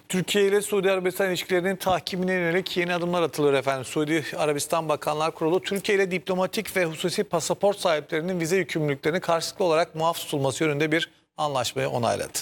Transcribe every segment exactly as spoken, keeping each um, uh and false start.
Türkiye ile Suudi Arabistan ilişkilerinin tahkimine yönelik yeni adımlar atılıyor efendim. Suudi Arabistan Bakanlar Kurulu, Türkiye ile diplomatik ve hususi pasaport sahiplerinin vize yükümlülüklerini karşılıklı olarak muaf tutulması yönünde bir anlaşmayı onayladı.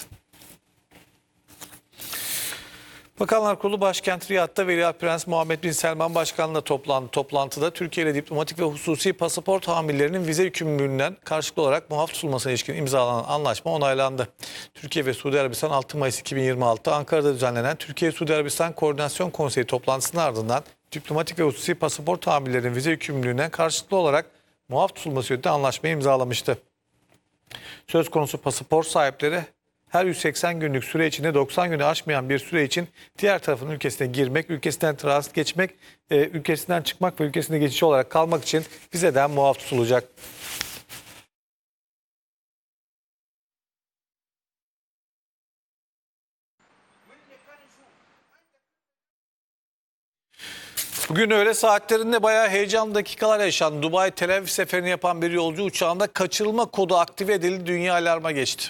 Bakanlar Kurulu başkent Riyad'da Veliaht Prens Muhammed Bin Selman Başkan'la toplandı. Toplantıda Türkiye ile diplomatik ve hususi pasaport hamillerinin vize yükümlülüğünden karşılıklı olarak muaf tutulmasına ilişkin imzalanan anlaşma onaylandı. Türkiye ve Suudi Arabistan altı Mayıs iki bin yirmi altı'da Ankara'da düzenlenen Türkiye-Suudi Arabistan Koordinasyon Konseyi toplantısının ardından diplomatik ve hususi pasaport hamillerinin vize yükümlülüğünden karşılıklı olarak muaf tutulması yönünde anlaşmayı imzalamıştı. Söz konusu pasaport sahipleri her yüz seksen günlük süre içinde doksan günü aşmayan bir süre için diğer tarafın ülkesine girmek, ülkesinden transit geçmek, e, ülkesinden çıkmak ve ülkesinde geçici olarak kalmak için vizeden muaf tutulacak. Bugün öğle saatlerinde bayağı heyecanlı dakikalar yaşandı. Dubai Tel Aviv seferini yapan bir yolcu uçağında kaçırılma kodu aktive edildi, dünya alarma geçti.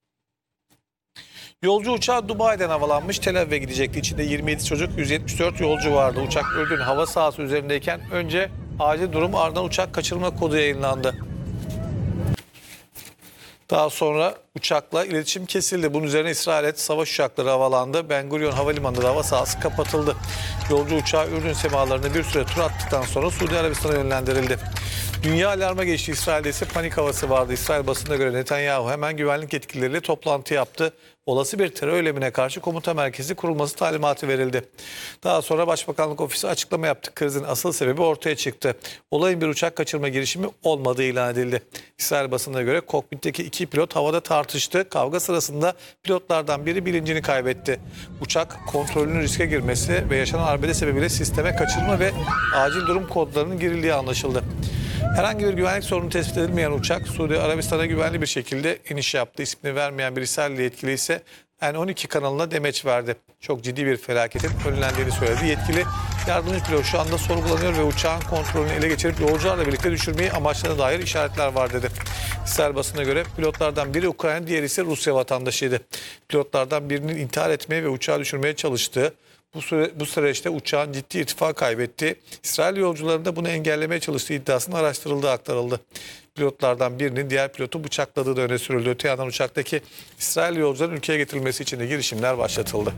Yolcu uçağı Dubai'den havalanmış, Tel Aviv'e gidecekti. İçinde yirmi yedi çocuk, yüz yetmiş dört yolcu vardı. Uçak Ürdün hava sahası üzerindeyken önce acil durum, ardından uçak kaçırılma kodu yayınlandı. Daha sonra uçakla iletişim kesildi. Bunun üzerine İsrail savaş uçakları havalandı. Ben Gurion Havalimanı'nda hava sahası kapatıldı. Yolcu uçağı Ürdün semalarında bir süre tur attıktan sonra Suudi Arabistan'a yönlendirildi. Dünya alarma geçti. İsrail'de ise panik havası vardı. İsrail basınına göre Netanyahu hemen güvenlik yetkilileriyle toplantı yaptı. Olası bir terör eylemine karşı komuta merkezi kurulması talimatı verildi. Daha sonra Başbakanlık Ofisi açıklama yaptı. Krizin asıl sebebi ortaya çıktı. Olayın bir uçak kaçırma girişimi olmadığı ilan edildi. İsrail basınına göre kokpitteki iki pilot havada tartıştı. Kavga sırasında pilotlardan biri bilincini kaybetti. Uçak kontrolünün riske girmesi ve yaşanan arbede sebebiyle sisteme kaçırma ve acil durum kodlarının girildiği anlaşıldı. Herhangi bir güvenlik sorunu tespit edilmeyen uçak Suudi Arabistan'a güvenli bir şekilde iniş yaptı. İsmini vermeyen bir İsrailli yetkili ise N on iki kanalına demeç verdi. Çok ciddi bir felaketin önlendiğini söyledi. Yetkili yardımcı pilot şu anda sorgulanıyor ve uçağın kontrolünü ele geçirip yolcularla birlikte düşürmeyi amaçladığına dair işaretler var dedi. İsrail basına göre pilotlardan biri Ukrayna, diğeri ise Rusya vatandaşıydı. Pilotlardan birinin intihar etmeye ve uçağı düşürmeye çalıştığı, Bu, süre, bu süreçte uçağın ciddi irtifa kaybetti. İsrail yolcularının da bunu engellemeye çalıştığı iddiasının araştırıldığı aktarıldı. Pilotlardan birinin diğer pilotu bıçakladığı da öne sürüldü. Öte yandan uçaktaki İsrail yolcuların ülkeye getirilmesi için de girişimler başlatıldı.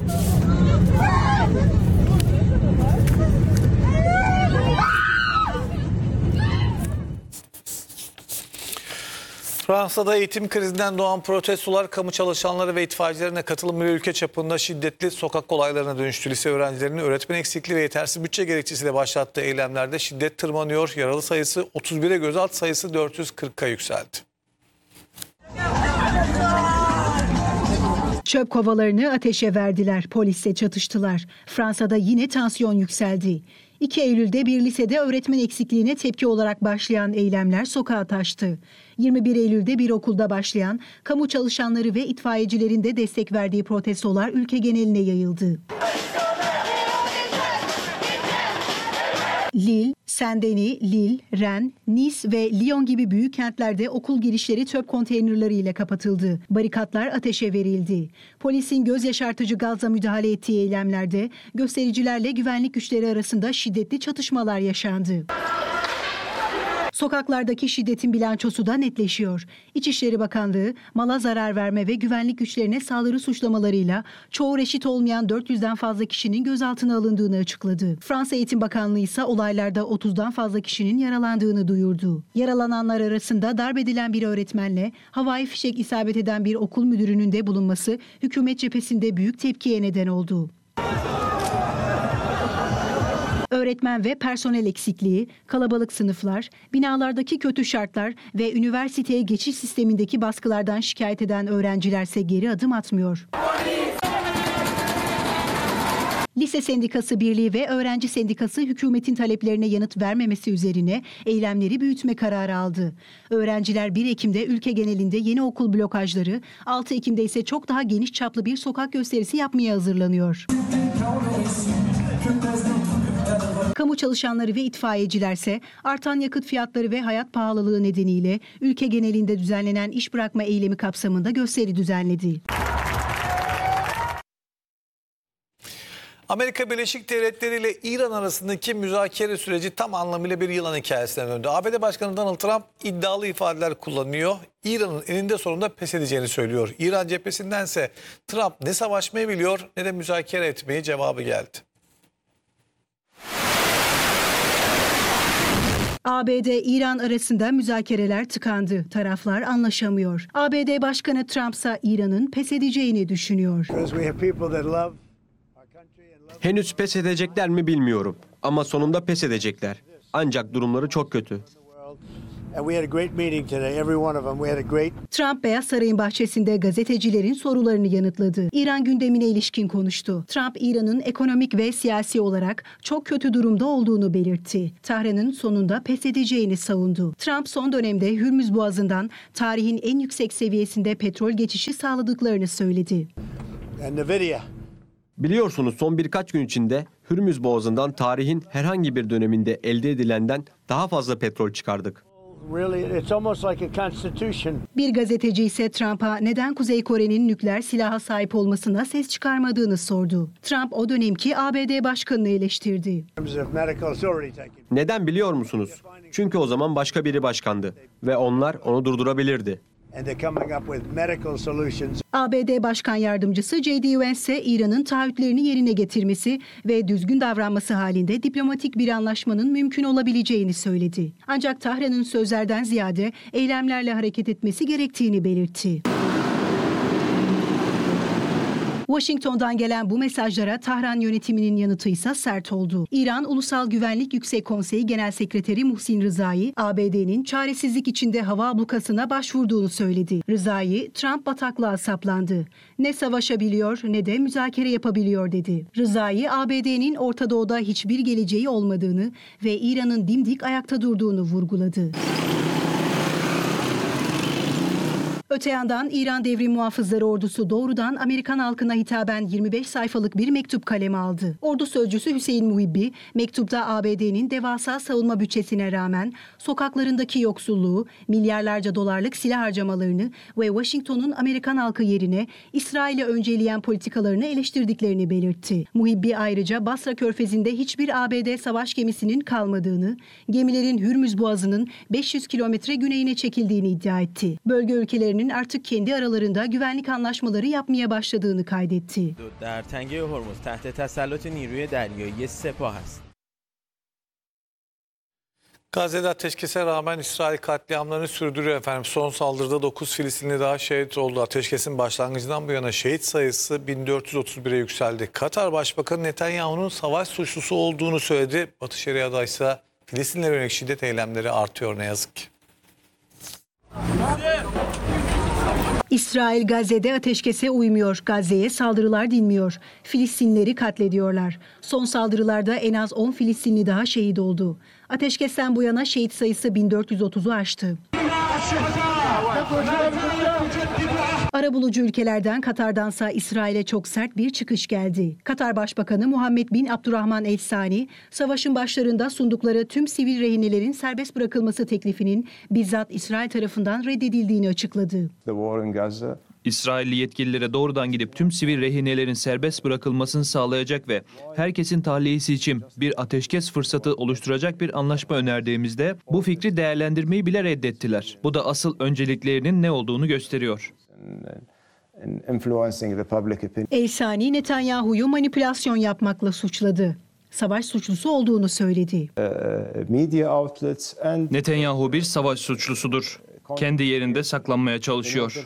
Fransa'da eğitim krizinden doğan protestolar kamu çalışanları ve itfaiyecilerine katılımıyla ülke çapında şiddetli sokak olaylarına dönüştü. Lise öğrencilerinin öğretmen eksikliği ve yetersiz bütçe gerekçesiyle başlattığı eylemlerde şiddet tırmanıyor. Yaralı sayısı otuz bire, gözaltı sayısı dört yüz kırk'a yükseldi. Çöp kovalarını ateşe verdiler, polisle çatıştılar. Fransa'da yine tansiyon yükseldi. iki Eylül'de bir lisede öğretmen eksikliğine tepki olarak başlayan eylemler sokağa taştı. yirmi bir Eylül'de bir okulda başlayan, kamu çalışanları ve itfaiyecilerin de destek verdiği protestolar ülke geneline yayıldı. Lille, Saint-Denis, Lille, Rennes, Nice ve Lyon gibi büyük kentlerde okul girişleri çöp konteynerleriyle kapatıldı. Barikatlar ateşe verildi. Polisin göz yaşartıcı gazla müdahale ettiği eylemlerde göstericilerle güvenlik güçleri arasında şiddetli çatışmalar yaşandı. Sokaklardaki şiddetin bilançosu da netleşiyor. İçişleri Bakanlığı, mala zarar verme ve güvenlik güçlerine saldırı suçlamalarıyla çoğu reşit olmayan dört yüzden fazla kişinin gözaltına alındığını açıkladı. Fransa Eğitim Bakanlığı ise olaylarda otuzdan fazla kişinin yaralandığını duyurdu. Yaralananlar arasında darp edilen bir öğretmenle havai fişek isabet eden bir okul müdürünün de bulunması hükümet cephesinde büyük tepkiye neden oldu. Öğretmen ve personel eksikliği, kalabalık sınıflar, binalardaki kötü şartlar ve üniversiteye geçiş sistemindeki baskılardan şikayet eden öğrencilerse geri adım atmıyor. Lise Sendikası Birliği ve Öğrenci Sendikası hükümetin taleplerine yanıt vermemesi üzerine eylemleri büyütme kararı aldı. Öğrenciler bir Ekim'de ülke genelinde yeni okul blokajları, altı Ekim'de ise çok daha geniş çaplı bir sokak gösterisi yapmaya hazırlanıyor. Kamu çalışanları ve itfaiyecilerse artan yakıt fiyatları ve hayat pahalılığı nedeniyle ülke genelinde düzenlenen iş bırakma eylemi kapsamında gösteri düzenledi. Amerika Birleşik Devletleri ile İran arasındaki müzakere süreci tam anlamıyla bir yılan hikayesine döndü. A B D Başkanı Donald Trump iddialı ifadeler kullanıyor. İran'ın eninde sonunda pes edeceğini söylüyor. İran cephesindense Trump ne savaşmayı biliyor ne de müzakere etmeyi cevabı geldi. A B D-İran arasında müzakereler tıkandı. Taraflar anlaşamıyor. A B D Başkanı Trump ise İran'ın pes edeceğini düşünüyor. Henüz pes edecekler mi bilmiyorum. Ama sonunda pes edecekler. Ancak durumları çok kötü. Trump Beyaz Saray'ın bahçesinde gazetecilerin sorularını yanıtladı. İran gündemine ilişkin konuştu. Trump, İran'ın ekonomik ve siyasi olarak çok kötü durumda olduğunu belirtti. Tahran'ın sonunda pes edeceğini savundu. Trump son dönemde Hürmüz Boğazı'ndan tarihin en yüksek seviyesinde petrol geçişi sağladıklarını söyledi. Biliyorsunuz son birkaç gün içinde Hürmüz Boğazı'ndan tarihin herhangi bir döneminde elde edilenden daha fazla petrol çıkardık. Bir gazeteci ise Trump'a neden Kuzey Kore'nin nükleer silaha sahip olmasına ses çıkarmadığını sordu. Trump o dönemki A B D başkanını eleştirdi. Neden biliyor musunuz? Çünkü o zaman başka biri başkandı ve onlar onu durdurabilirdi. A B D Başkan Yardımcısı J D Vance ise İran'ın taahhütlerini yerine getirmesi ve düzgün davranması halinde diplomatik bir anlaşmanın mümkün olabileceğini söyledi. Ancak Tahran'ın sözlerden ziyade eylemlerle hareket etmesi gerektiğini belirtti. Washington'dan gelen bu mesajlara Tahran yönetiminin yanıtı ise sert oldu. İran Ulusal Güvenlik Yüksek Konseyi Genel Sekreteri Muhsin Rızai, A B D'nin çaresizlik içinde hava ablukasına başvurduğunu söyledi. Rızai, Trump bataklığa saplandı. Ne savaşabiliyor ne de müzakere yapabiliyor dedi. Rızai, A B D'nin Orta Doğu'da hiçbir geleceği olmadığını ve İran'ın dimdik ayakta durduğunu vurguladı. Öte yandan İran Devrim Muhafızları Ordusu doğrudan Amerikan halkına hitaben yirmi beş sayfalık bir mektup kaleme aldı. Ordu sözcüsü Hüseyin Muhibbi, mektupta A B D'nin devasa savunma bütçesine rağmen sokaklarındaki yoksulluğu, milyarlarca dolarlık silah harcamalarını ve Washington'un Amerikan halkı yerine İsrail'i önceleyen politikalarını eleştirdiklerini belirtti. Muhibbi ayrıca Basra Körfezi'nde hiçbir A B D savaş gemisinin kalmadığını, gemilerin Hürmüz Boğazı'nın beş yüz kilometre güneyine çekildiğini iddia etti. Bölge ülkelerinin artık kendi aralarında güvenlik anlaşmaları yapmaya başladığını kaydetti. در تنگه هرمز تحت تسلط نیروی دریایی سپاه است. Gazze'de ateşkese rağmen İsrail katliamlarını sürdürüyor efendim. Son saldırıda dokuz Filistinli daha şehit oldu. Ateşkesin başlangıcından bu yana şehit sayısı bin dört yüz otuz bire yükseldi. Katar Başbakanı Netanyahu'nun savaş suçlusu olduğunu söyledi. Batı Şeria'da ise Filistinlere yönelik şiddet eylemleri artıyor ne yazık ki. İsrail Gazze'de ateşkese uymuyor. Gazze'ye saldırılar dinmiyor. Filistinlileri katlediyorlar. Son saldırılarda en az on Filistinli daha şehit oldu. Ateşkesten bu yana şehit sayısı bin dört yüz otuzu aştı. Arabulucu ülkelerden Katar'dansa İsrail'e çok sert bir çıkış geldi. Katar Başbakanı Muhammed bin Abdurrahman El Sani, savaşın başlarında sundukları tüm sivil rehinelerin serbest bırakılması teklifinin bizzat İsrail tarafından reddedildiğini açıkladı. İsrailli yetkililere doğrudan gidip tüm sivil rehinelerin serbest bırakılmasını sağlayacak ve herkesin tahliyesi için bir ateşkes fırsatı oluşturacak bir anlaşma önerdiğimizde bu fikri değerlendirmeyi bile reddettiler. Bu da asıl önceliklerinin ne olduğunu gösteriyor. El Sani, Netanyahu'yu manipülasyon yapmakla suçladı. Savaş suçlusu olduğunu söyledi. Netanyahu bir savaş suçlusudur. Kendi yerinde saklanmaya çalışıyor.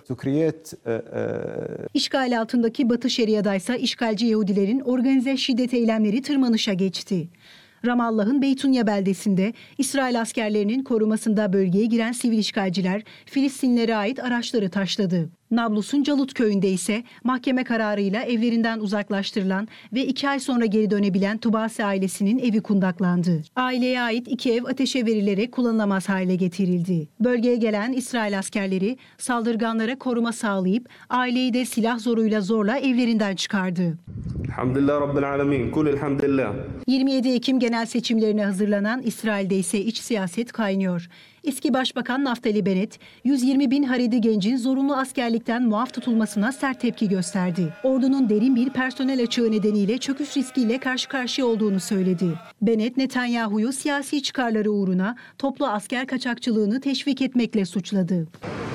İşgal altındaki Batı Şeria'da ise işgalci Yahudilerin organize şiddet eylemleri tırmanışa geçti. Ramallah'ın Beytunya beldesinde İsrail askerlerinin korumasında bölgeye giren sivil işgalciler Filistinlilere ait araçları taşladı. Nablus'un Calut köyünde ise mahkeme kararıyla evlerinden uzaklaştırılan ve iki ay sonra geri dönebilen Tubasi ailesinin evi kundaklandı. Aileye ait iki ev ateşe verilerek kullanılamaz hale getirildi. Bölgeye gelen İsrail askerleri saldırganlara koruma sağlayıp aileyi de silah zoruyla zorla evlerinden çıkardı. Elhamdülillah Rabbil alemin. Kul elhamdülillah. yirmi yedi Ekim genel seçimlerine hazırlanan İsrail'de ise iç siyaset kaynıyor. Eski Başbakan Naftali Bennett, yüz yirmi bin Haredi gencin zorunlu askerlikten muaf tutulmasına sert tepki gösterdi. Ordunun derin bir personel açığı nedeniyle çöküş riskiyle karşı karşıya olduğunu söyledi. Bennett, Netanyahu'yu siyasi çıkarları uğruna toplu asker kaçakçılığını teşvik etmekle suçladı.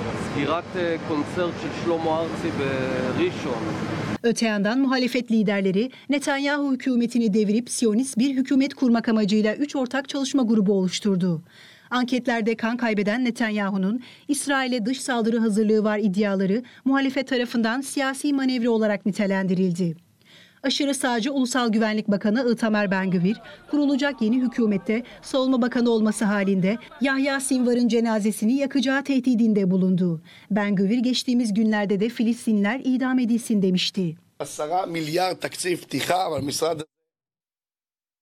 Öte yandan muhalefet liderleri Netanyahu hükümetini devirip Siyonist bir hükümet kurmak amacıyla üç ortak çalışma grubu oluşturdu. Anketlerde kan kaybeden Netanyahu'nun İsrail'e dış saldırı hazırlığı var iddiaları muhalefet tarafından siyasi manevra olarak nitelendirildi. Aşırı sağcı Ulusal Güvenlik Bakanı Itamar Ben-Gvir, kurulacak yeni hükümette savunma bakanı olması halinde Yahya Sinvar'ın cenazesini yakacağı tehdidinde bulundu. Ben-Gvir geçtiğimiz günlerde de Filistinliler idam edilsin demişti. עשרה מיליארד תקציב פתיחה, אבל משרד